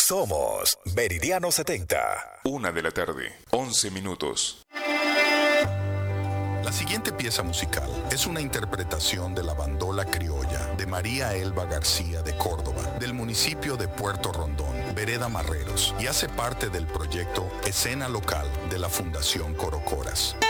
Somos Meridiano 70. 1:00 p.m, 11 minutos. La siguiente pieza musical es una interpretación de la bandola criolla de María Elba García de Córdoba, del municipio de Puerto Rondón, Vereda Marreros, y hace parte del proyecto Escena Local de la Fundación Corocoras.